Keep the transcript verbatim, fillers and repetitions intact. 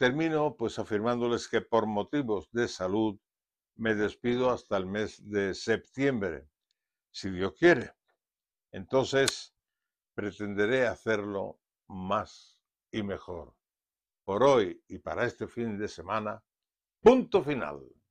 termino pues afirmándoles que por motivos de salud me despido hasta el mes de septiembre, si Dios quiere. Entonces pretenderé hacerlo más y mejor. Por hoy y para este fin de semana, punto final.